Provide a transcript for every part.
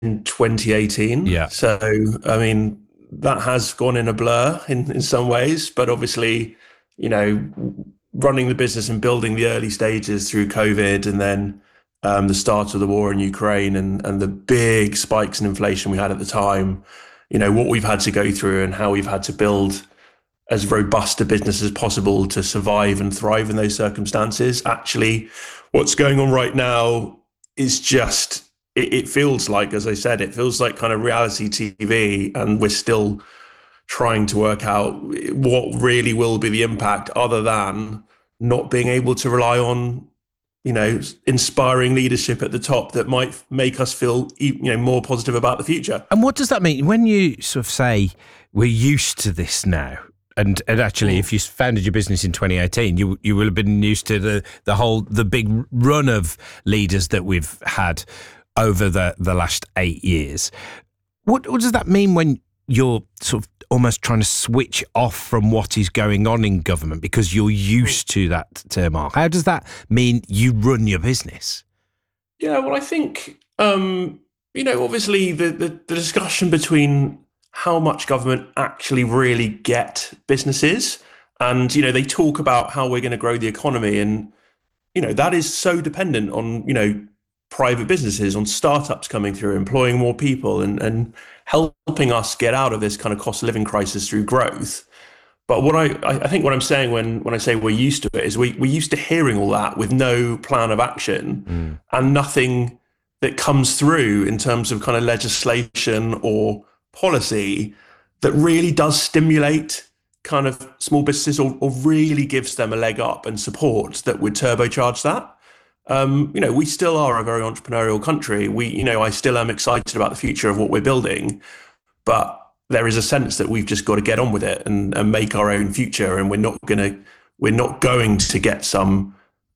in 2018. Yeah. So, I mean, that has gone in a blur in some ways, but obviously, you know, running the business and building the early stages through COVID and then the start of the war in Ukraine and the big spikes in inflation we had at the time, you know, what we've had to go through and how we've had to build as robust a business as possible to survive and thrive in those circumstances. Actually, what's going on right now is just, it feels like, as I said, it feels like kind of reality TV, and we're still trying to work out what really will be the impact other than not being able to rely on, you know, inspiring leadership at the top that might make us feel, you know, more positive about the future. And what does that mean when you sort of say we're used to this now? And actually, if you founded your business in 2018, you will have been used to the big run of leaders that we've had over the last 8 years. What does that mean when you're sort of almost trying to switch off from what is going on in government because you're used to that turmoil? How does that mean you run your business? Yeah, well, I think, you know, obviously the discussion between how much government actually really get businesses. And, you know, they talk about how we're going to grow the economy. And, you know, that is so dependent on, you know, private businesses, on startups coming through, employing more people and helping us get out of this kind of cost of living crisis through growth. But what I think what I'm saying when I say we're used to it is we're used to hearing all that with no plan of action and nothing that comes through in terms of kind of legislation or policy that really does stimulate kind of small businesses or really gives them a leg up and support that would turbocharge that. You know, we still are a very entrepreneurial country. You know, I still am excited about the future of what we're building, but there is a sense that we've just got to get on with it and make our own future. And we're not going to get some,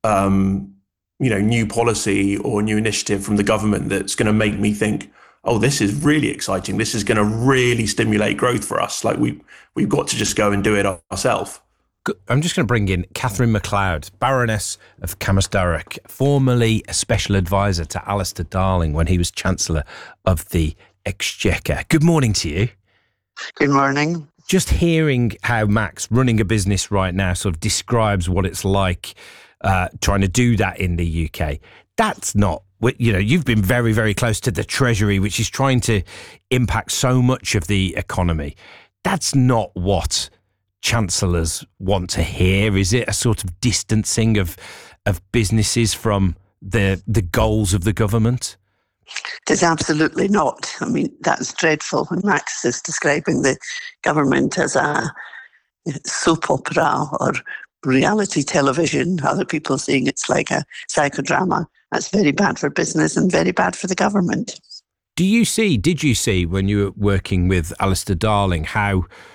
you know, new policy or new initiative from the government that's going to make me think, oh, this is really exciting. This is going to really stimulate growth for us. Like we've got to just go and do it ourselves. I'm just going to bring in Catherine MacLeod, Baroness of Camasdarroch, formerly a special advisor to Alistair Darling when he was Chancellor of the Exchequer. Good morning to you. Good morning. Just hearing how Max, running a business right now, sort of describes what it's like trying to do that in the UK. That's not, you know, you've been very, very close to the Treasury, which is trying to impact so much of the economy. That's not what chancellors want to hear. Is it a sort of distancing of businesses from the goals of the government? It is absolutely not. I mean, that's dreadful when Max is describing the government as a soap opera or reality television. Other people saying it's like a psychodrama. That's very bad for business and very bad for the government. Did you see when you were working with Alistair Darling how